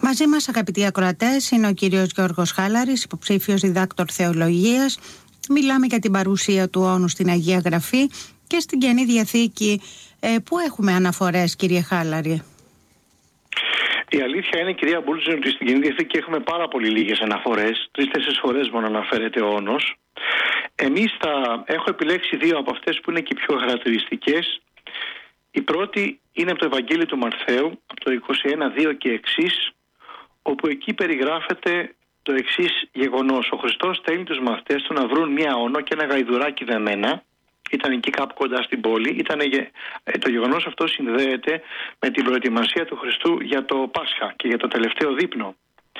Μαζί μας, αγαπητοί ακροατές, είναι ο κύριος Γιώργος Χάλαρης, υποψήφιος διδάκτορ θεολογίας. Μιλάμε για την παρουσία του όνου στην Αγία Γραφή και στην Καινή Διαθήκη. Πού έχουμε αναφορές, κύριε Χάλαρη? Η αλήθεια είναι, κυρία Μπούλτζιν, ότι στην Καινή Διαθήκη έχουμε πάρα πολύ λίγες αναφορές. 3-4 φορές μόνο αναφέρεται ο όνος. Εμείς έχω επιλέξει δύο από αυτές που είναι και οι πιο χαρακτηριστικές. Η πρώτη είναι από το Ευαγγέλιο του Μαρθαίου, από το 21:2 και εξής, όπου εκεί περιγράφεται το εξής γεγονός. Ο Χριστός στέλνει τους μαθητές του να βρουν μία όνο και ένα γαϊδουράκι δεμένα. Ήταν εκεί κάπου κοντά στην πόλη. Το γεγονός αυτό συνδέεται με την προετοιμασία του Χριστού για το Πάσχα και για το τελευταίο δείπνο.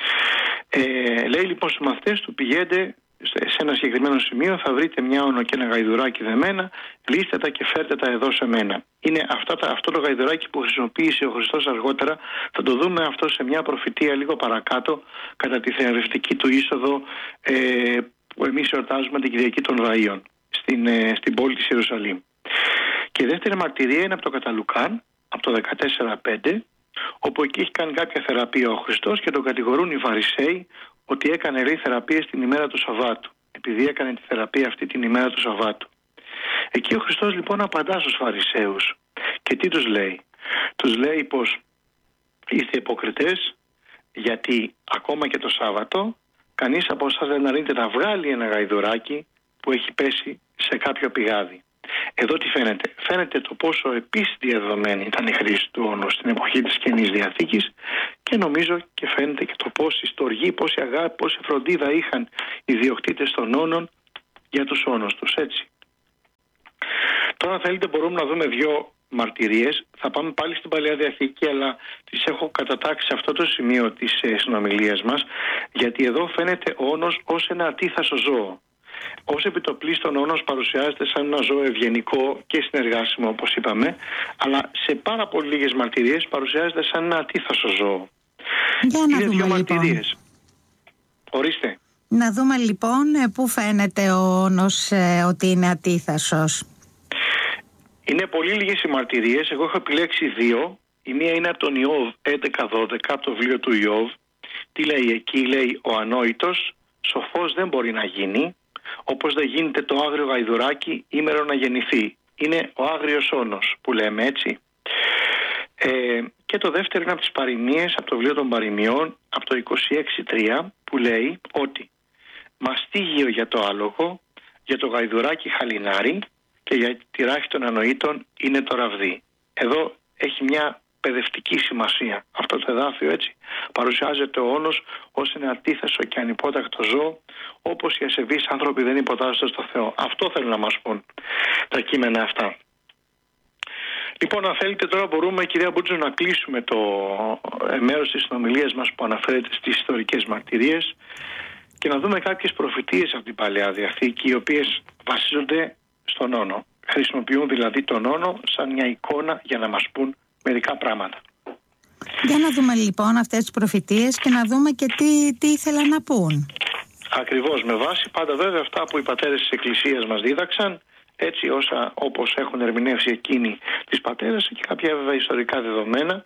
Λέει λοιπόν στους μαθητές του: πηγαίνετε σε ένα συγκεκριμένο σημείο, θα βρείτε μια όνο και ένα γαϊδουράκι δεμένα, λύστε τα και φέρτε τα εδώ σε μένα. Είναι αυτό το γαϊδουράκι που χρησιμοποίησε ο Χριστός αργότερα. Θα το δούμε αυτό σε μια προφητεία λίγο παρακάτω, κατά τη θεραπευτική του είσοδο που εμείς εορτάζουμε την Κυριακή των Βαΐων στην πόλη της Ιερουσαλήμ. Και η δεύτερη μαρτυρία είναι από το κατά Λουκάν, από το 14:5, όπου εκεί έχει κάνει κάποια θεραπεία ο Χριστός και τον κατηγορούν οι Φαρισαίοι ότι έκανε θεραπείες την ημέρα του Σαββάτου, επειδή έκανε τη θεραπεία αυτή την ημέρα του Σαββάτου. Εκεί ο Χριστός λοιπόν απαντά στους Φαρισαίους. Και τι τους λέει? Τους λέει πως είστε υποκριτές, γιατί ακόμα και το Σάββατο κανείς από εσάς δεν αρνείται να βγάλει ένα γαϊδουράκι που έχει πέσει σε κάποιο πηγάδι. Εδώ τι φαίνεται? Φαίνεται το πόσο επίσης διαδεδομένη ήταν η χρήση του όνου στην εποχή της Καινής Διαθήκης, και νομίζω και φαίνεται και το πόση στοργή, πόση αγάπη, πόση φροντίδα είχαν οι διοκτήτες των όνων για τους όνους τους, έτσι. Τώρα, αν θέλετε, μπορούμε να δούμε δύο μαρτυρίες. Θα πάμε πάλι στην Παλαιά Διαθήκη, αλλά τις έχω κατατάξει σε αυτό το σημείο της συνομιλίας μας, γιατί εδώ φαίνεται ο όνος ως ένα ατίθασο ζώο. Ως επιτοπλίστων ο όνος παρουσιάζεται σαν ένα ζώο ευγενικό και συνεργάσιμο, όπως είπαμε, αλλά σε πάρα πολύ λίγες μαρτυρίες παρουσιάζεται σαν ένα ατίθασο ζώο. Για να είναι δούμε, δύο λοιπόν. μαρτυρίες. Ορίστε. Να δούμε λοιπόν πού φαίνεται ο όνος ότι είναι ατίθασος. Είναι πολύ λίγες οι μαρτυρίες. Εγώ έχω επιλέξει δύο. Η μία είναι από τον Ιώβ 11:12, από το βιβλίο του Ιώβ. Τι λέει εκεί? Λέει: ο ανόητος σοφός δεν μπορεί να γίνει, όπως δεν γίνεται το άγριο γαϊδουράκι ήμερο να γεννηθεί. Είναι ο άγριος όνος που λέμε, έτσι. Και το δεύτερο είναι από τις παροιμίες, από το βιβλίο των παροιμιών, από το 26:3, που λέει ότι μαστίγιο για το άλογο, για το γαϊδουράκι χαλινάρι και για τη ράχη των ανοήτων είναι το ραβδί. Εδώ έχει μια παιδευτική σημασία αυτό το εδάφιο, έτσι. Παρουσιάζεται ο όνος ως ένα αντίθεσο και ανυπότακτο ζώο, όπως οι ασεβείς άνθρωποι δεν υποτάσσονται στο Θεό. Αυτό θέλουν να μας πούν τα κείμενα αυτά. Λοιπόν, αν θέλετε τώρα μπορούμε, κυρία Μπούτζο, να κλείσουμε το μέρος της συνομιλίας μας που αναφέρεται στις ιστορικές μαρτυρίες και να δούμε κάποιες προφητείες από την Παλαιά Διαθήκη, οι οποίες βασίζονται στον όνο. Χρησιμοποιούν δηλαδή τον όνο σαν μια εικόνα για να μας πούν μερικά πράγματα. Για να δούμε λοιπόν αυτές τις προφητείες και να δούμε και τι ήθελαν να πούν. Ακριβώς, με βάση πάντα βέβαια αυτά που οι πατέρες της Εκκλησίας μας δίδαξαν, έτσι όπως έχουν ερμηνεύσει εκείνοι τις πατέρες και κάποια βέβαια ιστορικά δεδομένα.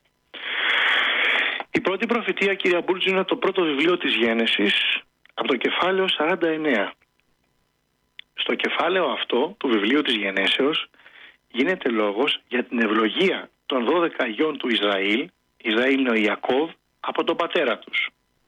Η πρώτη προφητεία, κυρία Μπούλτζη, είναι το πρώτο βιβλίο της Γένεσης, από το κεφάλαιο 49. Στο κεφάλαιο αυτό του βιβλίου της Γενέσεως γίνεται λόγος για την ευλογία των 12 γιών του Ισραήλ. Ισραήλ είναι ο Ιακώβ, από τον πατέρα τους.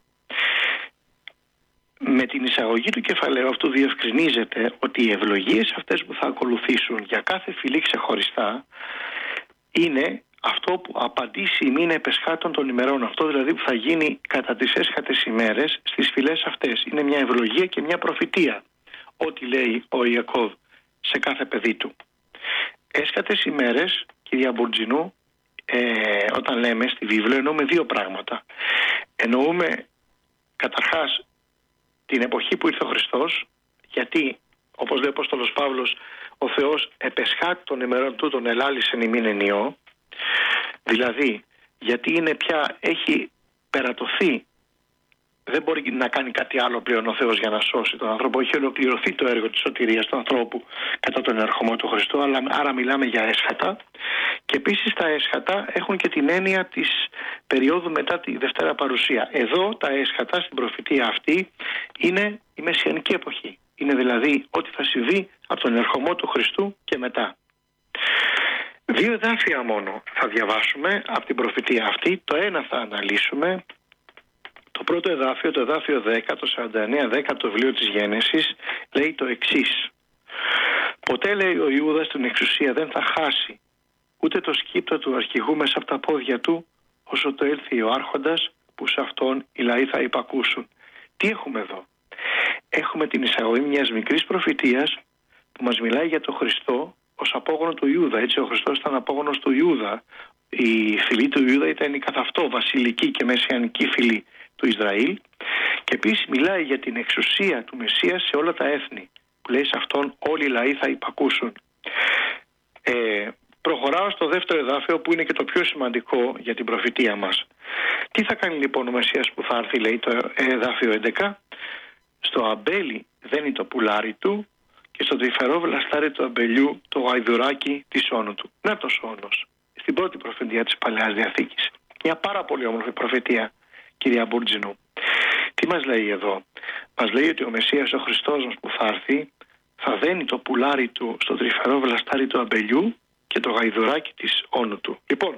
Με την εισαγωγή του κεφαλαίου αυτού διευκρινίζεται ότι οι ευλογίες αυτές που θα ακολουθήσουν για κάθε φυλή ξεχωριστά είναι αυτό που απαντήσει η μήνα επεσχάτων των ημερών. Αυτό δηλαδή που θα γίνει κατά τις έσχατες ημέρες στις φυλές αυτές. Είναι μια ευλογία και μια προφητεία, ό,τι λέει ο Ιακώβ σε κάθε παιδί του. Έσχατες ημέρες, κυρία Μπουρτζινού, όταν λέμε στη βίβλο εννοούμε δύο πράγματα. Εννοούμε καταρχάς την εποχή που ήρθε ο Χριστός, γιατί όπως λέει ο Απόστολος Παύλος, ο Θεός επεσχάτει των ημερών τούτων ελάλησεν ημίν ενιό, δηλαδή γιατί είναι πια, έχει περατωθεί, δεν μπορεί να κάνει κάτι άλλο πλέον ο Θεός για να σώσει τον άνθρωπο. Έχει ολοκληρωθεί το έργο της σωτηρίας του ανθρώπου κατά τον ερχομό του Χριστού, άρα μιλάμε για έσχατα. Και επίσης τα έσχατα έχουν και την έννοια της περίοδου μετά τη Δευτέρα Παρουσία. Εδώ τα έσχατα στην προφητεία αυτή είναι η μεσιανική εποχή. Είναι δηλαδή ό,τι θα συμβεί από τον ερχομό του Χριστού και μετά. 2 εδάφια μόνο θα διαβάσουμε από την προφητεία αυτή. Το ένα θα αναλύσουμε. Το πρώτο εδάφιο, το εδάφιο 10, το 49-10 το βιβλίο της Γένεσης, λέει το εξής. Ποτέ, λέει, ο Ιούδας την εξουσία δεν θα χάσει, ούτε το σκύπτο του αρχηγού μέσα από τα πόδια του, όσο το έλθει ο άρχοντας, που σε αυτόν οι λαοί θα υπακούσουν. Τι έχουμε εδώ? Έχουμε την εισαγωγή μιας μικρής προφητείας που μας μιλάει για τον Χριστό ως απόγονο του Ιούδα. Έτσι, ο Χριστός ήταν απόγονος του Ιούδα. Η φυλή του Ιούδα ήταν η καθ' αυτό βασιλική και μεσιανική φυλή του Ισραήλ. Και επίσης μιλάει για την εξουσία του Μεσσία σε όλα τα έθνη, που λέει σε αυτόν όλοι οι λαοί θα υπακούσουν. Προχωράω στο δεύτερο εδάφιο, που είναι και το πιο σημαντικό για την προφητεία μας. Τι θα κάνει λοιπόν ο Μεσσίας που θα έρθει? Λέει το εδάφιο 11. Στο αμπέλι δένει το πουλάρι του και στο τρυφερό βλαστάρι του αμπελιού το γαϊδουράκι της όνου του. Να το όνος. Στην πρώτη προφητεία της Παλαιάς Διαθήκης. Μια πάρα πολύ όμορφη προφητεία, κυρία Μπούρτζινου. Τι μας λέει εδώ? Μας λέει ότι ο Μεσσίας, ο Χριστός μας που θα έρθει, θα δένει το πουλάρι του στο τρυφερό βλαστάρι του αμπελιού και το γαϊδουράκι της όνου του. Λοιπόν,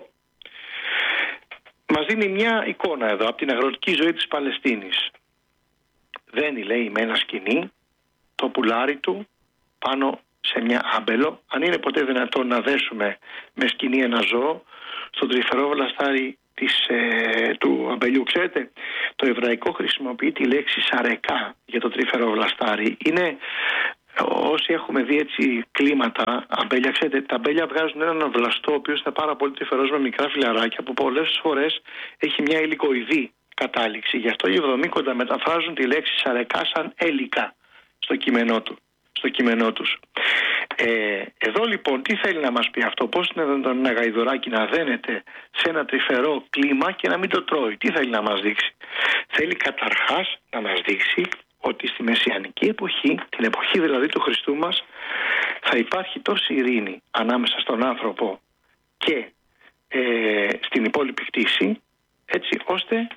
μας δίνει μια εικόνα εδώ από την αγροτική ζωή της Παλαιστίνης. Δένει, λέει, με ένα σκοινί το πουλάρι του πάνω σε μια άμπελο. Αν είναι ποτέ δυνατόν να δέσουμε με σκοινί ένα ζώο στο τρυφερό βλαστάρι του αμπελιού? Ξέρετε, το εβραϊκό χρησιμοποιεί τη λέξη σαρεκά για το τρυφερό βλαστάρι. Είναι, όσοι έχουμε δει έτσι κλίματα αμπέλια, ξέρετε, τα αμπέλια βγάζουν έναν βλαστό, ο οποίος είναι πάρα πολύ τρυφερός με μικρά φιλαράκια, που πολλές φορές έχει μια υλικοειδή κατάληξη. Γι' αυτό οι Εβδομίκοντα μεταφράζουν τη λέξη σαρεκά σαν έλικα στο κείμενό τους. Εδώ λοιπόν τι θέλει να μας πει αυτό? Πώς είναι δυνατόν ένα γαϊδουράκι να δένεται σε ένα τρυφερό κλίμα και να μην το τρώει? Τι θέλει να μας δείξει? Θέλει καταρχάς να μας δείξει ότι στη μεσιανική εποχή, την εποχή δηλαδή του Χριστού μας, θα υπάρχει τόση ειρήνη ανάμεσα στον άνθρωπο και στην υπόλοιπη κτήση, έτσι ώστε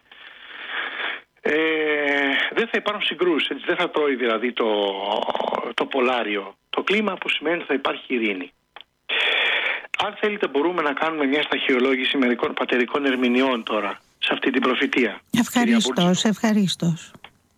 δεν θα υπάρχουν συγκρούσεις, έτσι, δεν θα τρώει δηλαδή το πολάριο το κλίμα, που σημαίνει ότι θα υπάρχει ειρήνη. Αν θέλετε μπορούμε να κάνουμε μια σταχυολόγηση μερικών πατερικών ερμηνεών τώρα σε αυτή την προφητεία. Ευχαριστώς.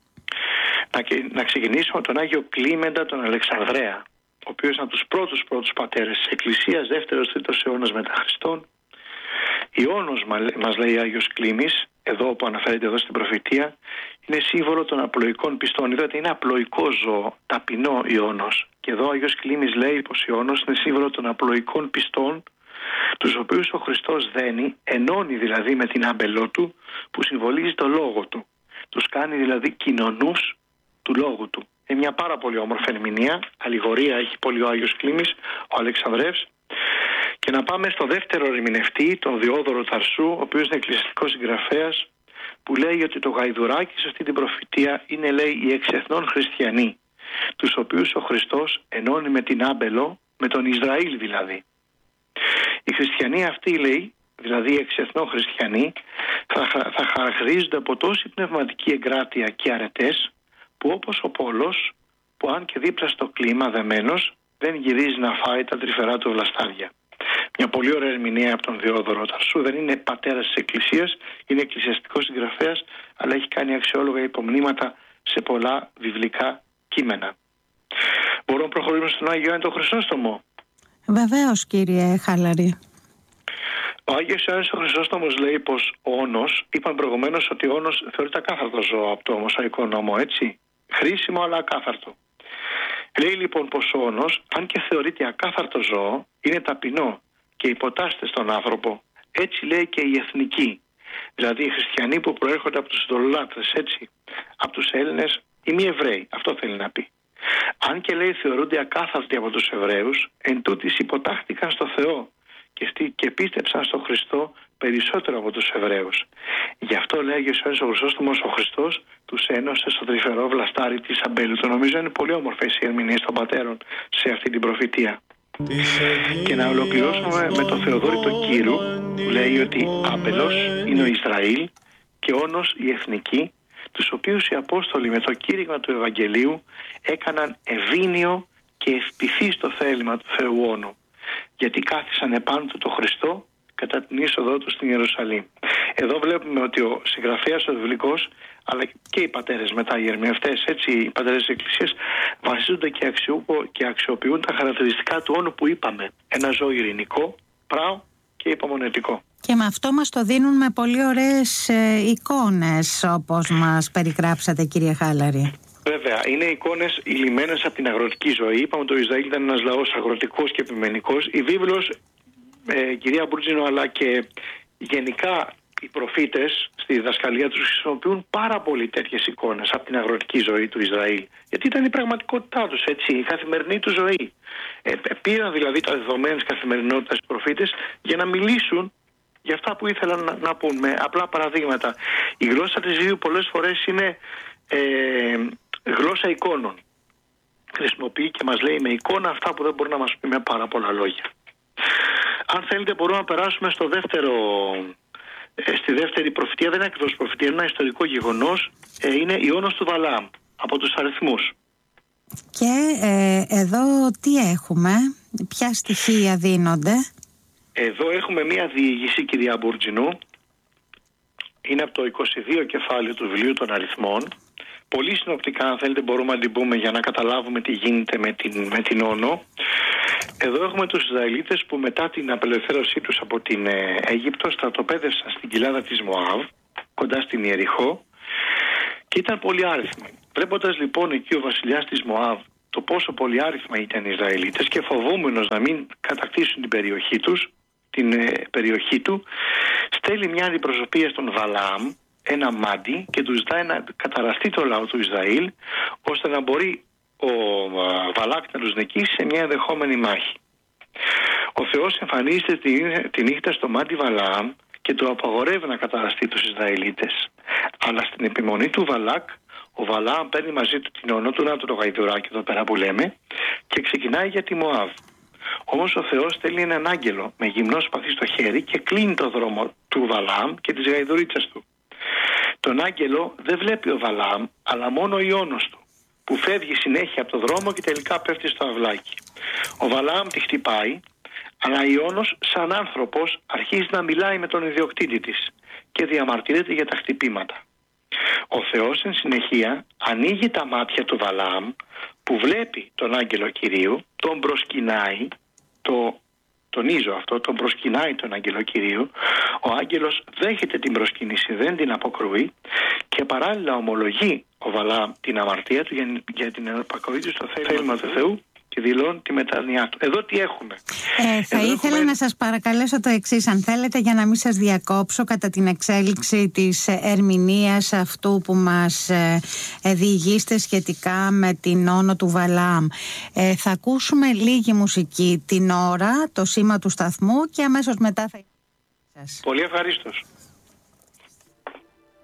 Να ξεκινήσουμε από τον Άγιο Κλίμεντα τον Αλεξανδρέα, ο οποίος είναι από τους πρώτους πατέρες της Εκκλησίας, 2ο-3ο αιώνας μετά Χριστόν. Ιώνος, μας λέει ο Άγιος Κλήμης, εδώ που αναφέρεται εδώ στην προφητεία, είναι σύμβολο των απλοϊκών πιστών. Είδατε, είναι απλοϊκό ζώο, ταπεινό Ιώνος. Και εδώ ο Άγιος Κλήμης λέει πως Ιώνος είναι σύμβολο των απλοϊκών πιστών, τους οποίους ο Χριστός δένει, ενώνει δηλαδή με την άμπελό του, που συμβολίζει το λόγο του. Τους κάνει δηλαδή κοινωνούς του λόγου του. Είναι μια πάρα πολύ όμορφη ερμηνεία, αλληγορία έχει πολύ ο Άγιος Κλήμης, ο Αλεξανδρεύς. Και να πάμε στο δεύτερο ερμηνευτή, τον Διόδωρο Ταρσού, ο οποίος είναι εκκλησιαστικός συγγραφέας, που λέει ότι το γαϊδουράκι σε αυτή την προφητεία είναι, λέει, οι εξεθνών χριστιανοί, τους οποίους ο Χριστός ενώνει με την άμπελο, με τον Ισραήλ δηλαδή. Οι χριστιανοί αυτοί, λέει, δηλαδή οι εξεθνών χριστιανοί, θα χαρακτηρίζονται από τόση πνευματική εγκράτεια και αρετές, που όπως ο πόλος, που αν και δίπλα στο κλίμα δεμένος, δεν γυρίζει να φάει τα τρυφερά του βλαστάρια. Μια πολύ ωραία ερμηνεία από τον Διόδωρο Ταρσού. Δεν είναι πατέρας της Εκκλησίας, είναι εκκλησιαστικός συγγραφέας, αλλά έχει κάνει αξιόλογα υπομνήματα σε πολλά βιβλικά κείμενα. Μπορούμε να προχωρήσουμε στον Άγιο Ιωάννη τον Χρυσόστομο? Βεβαίως, κύριε Χάλαρη. Ο Άγιος Ιωάννης ο Χρυσόστομος λέει πως ο όνος, είπαν προηγουμένως ότι ο όνος θεωρείται ακάθαρτο ζώο από το Μωσαϊκό νόμο, έτσι. Χρήσιμο αλλά ακάθαρτο. Λέει λοιπόν πως ο όνος, αν και θεωρείται ακάθαρτο ζώο, είναι ταπεινό και υποτάσσεται στον άνθρωπο. Έτσι λέει και οι εθνικοί, δηλαδή οι χριστιανοί που προέρχονται από τους ειδωλολάτρες, έτσι, από τους Έλληνες ή μη Εβραίοι, αυτό θέλει να πει. Αν και λέει θεωρούνται ακάθαρτοι από τους Εβραίους, εν τούτοις υποτάχθηκαν στο Θεό και πίστεψαν στον Χριστό περισσότερο από τους Εβραίους. Γι' αυτό λέει ο Ιωάννης ο Χρυσόστομος, ο Χριστός τους ένωσε στο τρυφερό βλαστάρι της αμπέλου. Το νομίζω είναι πολύ όμορφες οι ερμηνείες των πατέρων σε αυτή την προφητεία. Και να ολοκληρώσουμε με τον Θεοδόρη τον Κύρου, που λέει ότι άπελος είναι ο Ισραήλ και όνος η εθνική, τους οποίους οι Απόστολοι με το κήρυγμα του Ευαγγελίου έκαναν ευήνιο και ευπηθή στο θέλημα του Θεού όνου, γιατί κάθισαν επάνω του το Χριστό κατά την είσοδό του στην Ιερουσαλήμ. Εδώ βλέπουμε ότι ο συγγραφέας ο βιβλικός, αλλά και οι πατέρες μετά, οι ερμηνευτές, έτσι, οι πατέρες της Εκκλησίας, βασίζονται και αξιοποιούν τα χαρακτηριστικά του όνου που είπαμε. Ένα ζώο ειρηνικό, πράο και υπομονετικό. Και με αυτό μας το δίνουν με πολύ ωραίες εικόνες, όπως μας περιγράψατε, κύριε Χάλαρη. Βέβαια, είναι εικόνες υλημένες από την αγροτική ζωή. Είπαμε ότι το Ισραήλ ήταν ένας λαός αγροτικός και επιμενικός. Η βίβλος, κυρία Μπουρτζίνο, αλλά και γενικά οι προφήτες στη διδασκαλία τους χρησιμοποιούν πάρα πολύ τέτοιες εικόνες από την αγροτική ζωή του Ισραήλ. Γιατί ήταν η πραγματικότητά τους, έτσι, η καθημερινή του ζωή. Πήραν δηλαδή τα δεδομένα της καθημερινότητας τους προφήτες για να μιλήσουν για αυτά που ήθελαν να πούν με απλά παραδείγματα. Η γλώσσα της βίβλου πολλές φορές είναι γλώσσα εικόνων. Χρησιμοποιεί και μας λέει με εικόνα αυτά που δεν μπορεί να μας πει με πάρα πολλά λόγια. Αν θέλετε μπορούμε να περάσουμε στη δεύτερη προφητεία. Δεν είναι ακριβώς προφητεία, είναι ένα ιστορικό γεγονός. Είναι η όνος του Βαλάμ από τους αριθμούς. Και εδώ τι έχουμε, ποια στοιχεία δίνονται? Εδώ έχουμε μία διήγηση, κυρία Μπουρτζινού. Είναι από το 22 κεφάλαιο του βιβλίου των αριθμών. Πολύ συνοπτικά, αν θέλετε, μπορούμε να την πούμε για να καταλάβουμε τι γίνεται με την όνο. Εδώ έχουμε τους Ισραηλίτες που μετά την απελευθέρωσή τους από την Αίγυπτο στρατοπέδευσαν στην κοιλάδα της Μωάβ, κοντά στην Ιεριχώ, και ήταν πολυάριθμοι. Βλέποντας λοιπόν εκεί ο βασιλιάς της Μωάβ το πόσο πολυάριθμα ήταν οι Ισραηλίτες και φοβούμενος να μην κατακτήσουν την περιοχή του, στέλνει μια αντιπροσωπεία στον Βαλάμ, ένα μάντι, και του ζητάει να καταραστεί το λαό του Ισραήλ, ώστε να μπορεί ο Βαλάκ να τους νικήσει σε μια ενδεχόμενη μάχη. Ο Θεός εμφανίζεται τη νύχτα στο μάντι Βαλάμ και του απαγορεύει να καταραστεί τους Ισραηλίτες. Αλλά στην επιμονή του Βαλάκ, ο Βαλάμ παίρνει μαζί του την όνο του, να το γαϊδουράκι εδώ πέρα που λέμε, και ξεκινάει για τη Μωάβ. Όμως ο Θεός στέλνει έναν άγγελο με γυμνό σπαθί στο χέρι και κλείνει το δρόμο του Βαλάμ και της γαϊδουρίτσας του. Τον άγγελο δεν βλέπει ο Βαλάμ, αλλά μόνο ο Ιόνος του, που φεύγει συνέχεια από το δρόμο και τελικά πέφτει στο αυλάκι. Ο Βαλάμ τη χτυπάει, αλλά ο Ιόνος σαν άνθρωπος αρχίζει να μιλάει με τον ιδιοκτήτη της και διαμαρτύρεται για τα χτυπήματα. Ο Θεός εν συνεχεία ανοίγει τα μάτια του Βαλάμ, που βλέπει τον άγγελο Κυρίου, τον προσκυνάει, τονίζω αυτό, τον προσκυνάει τον άγγελο Κυρίου. Ο άγγελος δέχεται την προσκύνηση, δεν την αποκρούει, και παράλληλα ομολογεί ο Βαλάμ την αμαρτία του για την επακοή του στο θέλημα του Θεού και δηλώνει τη μετάνοιά του. Εδώ τι έχουμε? Θα ήθελα να σας παρακαλέσω το εξής, αν θέλετε, για να μην σας διακόψω κατά την εξέλιξη της ερμηνείας αυτού που μας διηγείστε σχετικά με την όνο του Βαλάμ. Θα ακούσουμε λίγη μουσική την ώρα, το σήμα του σταθμού, και αμέσως μετά θα... Πολύ ευχαρίστως.